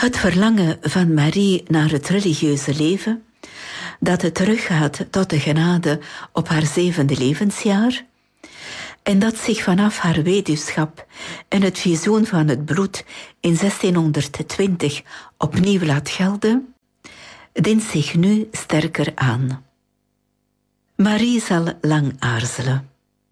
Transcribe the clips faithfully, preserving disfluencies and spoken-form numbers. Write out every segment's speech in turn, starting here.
Het verlangen van Marie naar het religieuze leven, dat het teruggaat tot de genade op haar zevende levensjaar, en dat zich vanaf haar weduwschap en het visioen van het bloed in zestienhonderdtwintig opnieuw laat gelden, dient zich nu sterker aan. Marie zal lang aarzelen.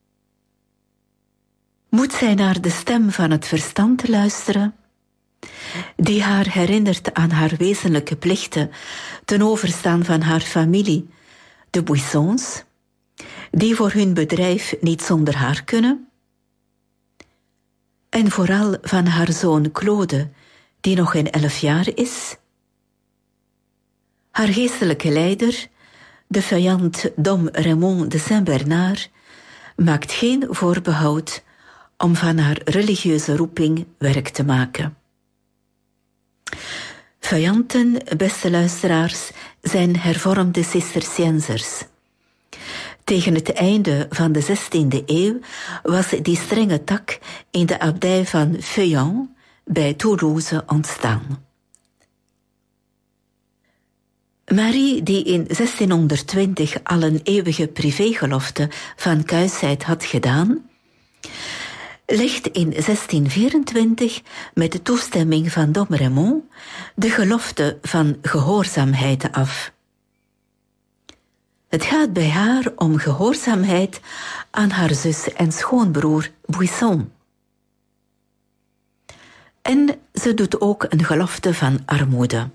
Moet zij naar de stem van het verstand luisteren, die haar herinnert aan haar wezenlijke plichten ten overstaan van haar familie, de Buissons, die voor hun bedrijf niet zonder haar kunnen, en vooral van haar zoon Claude, die nog geen elf jaar is? Haar geestelijke leider, de vijand Dom Raymond de Saint-Bernard, maakt geen voorbehoud om van haar religieuze roeping werk te maken. Vijanten, beste luisteraars, zijn hervormde Cisterciënsers. Tegen het einde van de zestiende eeuw was die strenge tak in de abdij van Feuillants bij Toulouse ontstaan. Marie, die in zestienhonderdtwintig al een eeuwige privégelofte van kuisheid had gedaan, legt in zestien vierentwintig met de toestemming van Dom Raymond de gelofte van gehoorzaamheid af. Het gaat bij haar om gehoorzaamheid aan haar zus en schoonbroer Buisson. En ze doet ook een gelofte van armoede.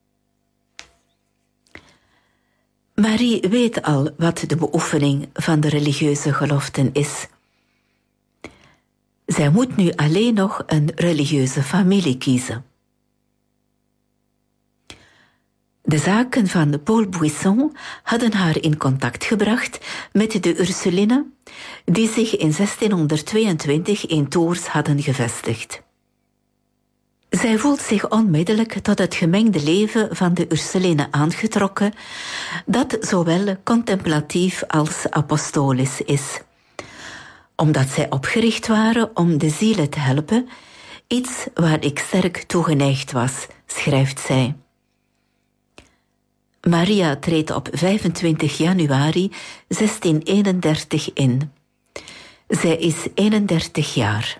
Marie weet al wat de beoefening van de religieuze geloften is. Zij moet nu alleen nog een religieuze familie kiezen. De zaken van Paul Buisson hadden haar in contact gebracht met de Ursulinen, die zich in zestienhonderdtweeëntwintig in Tours hadden gevestigd. Zij voelt zich onmiddellijk tot het gemengde leven van de Ursulinen aangetrokken, dat zowel contemplatief als apostolisch is. Omdat zij opgericht waren om de zielen te helpen, iets waar ik sterk toegeneigd was, schrijft zij. Maria treedt op vijfentwintig januari zestieneenendertig in. Zij is eenendertig jaar.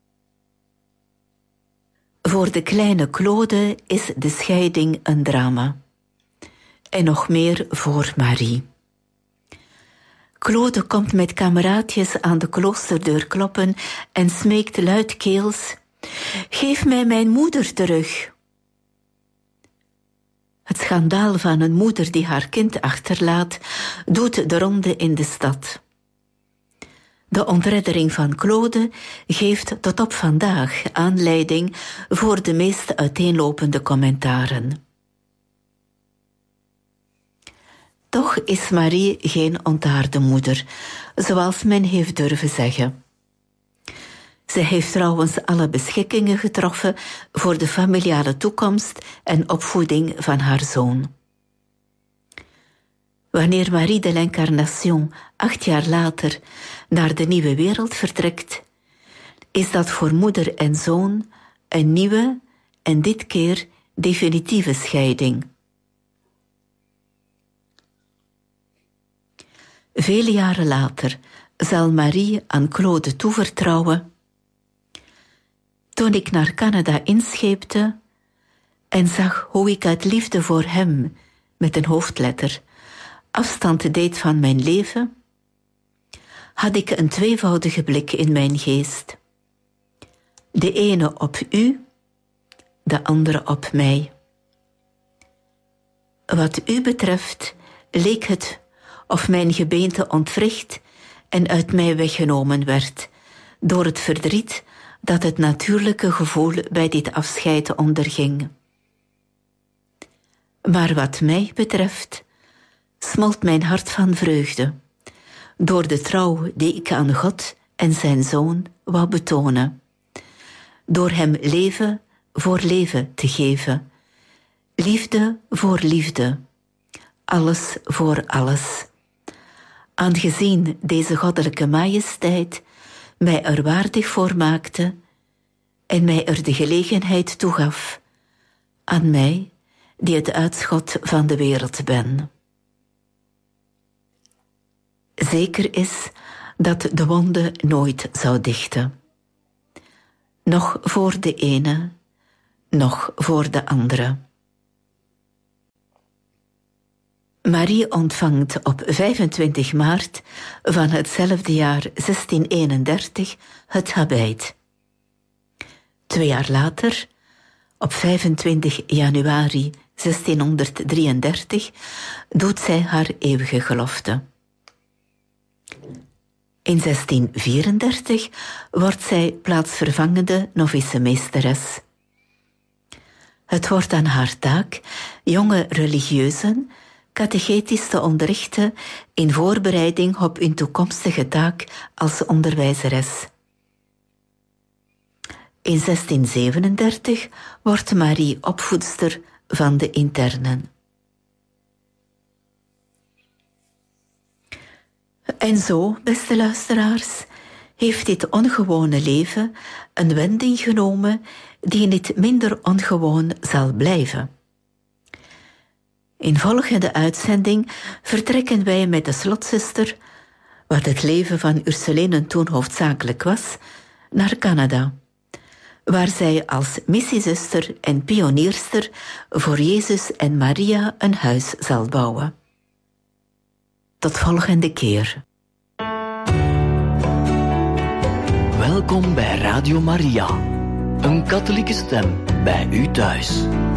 Voor de kleine Claude is de scheiding een drama. En nog meer voor Marie. Claude komt met kameraadjes aan de kloosterdeur kloppen en smeekt luidkeels: "Geef mij mijn moeder terug." Het schandaal van een moeder die haar kind achterlaat, doet de ronde in de stad. De ontreddering van Claude geeft tot op vandaag aanleiding voor de meest uiteenlopende commentaren. Toch is Marie geen ontaarde moeder, zoals men heeft durven zeggen. Ze heeft trouwens alle beschikkingen getroffen voor de familiale toekomst en opvoeding van haar zoon. Wanneer Marie de l'Incarnation acht jaar later naar de nieuwe wereld vertrekt, is dat voor moeder en zoon een nieuwe en dit keer definitieve scheiding. Vele jaren later zal Marie aan Claude toevertrouwen: "Toen ik naar Canada inscheepte en zag hoe ik uit liefde voor hem, met een hoofdletter, afstand deed van mijn leven, had ik een tweevoudige blik in mijn geest. De ene op u, de andere op mij. Wat u betreft leek het of mijn gebeente ontwricht en uit mij weggenomen werd door het verdriet dat het natuurlijke gevoel bij dit afscheid onderging. Maar wat mij betreft smolt mijn hart van vreugde door de trouw die ik aan God en zijn Zoon wou betonen, door hem leven voor leven te geven, liefde voor liefde, alles voor alles. Aangezien deze goddelijke majesteit mij er waardig voor maakte en mij er de gelegenheid toe gaf aan mij, die het uitschot van de wereld ben. Zeker is dat de wonde nooit zou dichten. Nog voor de ene, nog voor de andere. Marie ontvangt op vijfentwintig maart van hetzelfde jaar zestien eenendertig het habijt. Twee jaar later, op vijfentwintig januari zestienhonderddrieëndertig, doet zij haar eeuwige gelofte. In zestien vierendertig wordt zij plaatsvervangende novice-meesteres. Het wordt aan haar taak jonge religieuzen catechetisch te onderrichten in voorbereiding op hun toekomstige taak als onderwijzeres. In zestien zevenendertig wordt Marie opvoedster van de internen. En zo, beste luisteraars, heeft dit ongewone leven een wending genomen die niet minder ongewoon zal blijven. In volgende uitzending vertrekken wij met de slotzuster, wat het leven van Ursulinen toen hoofdzakelijk was, naar Canada, waar zij als missiezuster en pionierster voor Jezus en Maria een huis zal bouwen. Tot volgende keer. Welkom bij Radio Maria, een katholieke stem bij u thuis.